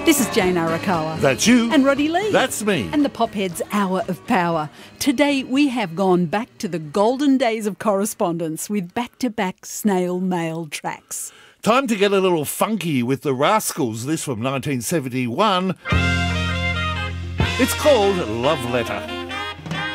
This is Jane Arakawa. That's you. And Roddy Lee. That's me. And the Popheads Hour of Power. Today we have gone back to the golden days of correspondence with back-to-back snail mail tracks. Time to get a little funky with the Rascals, this from 1971. It's called Love Letter.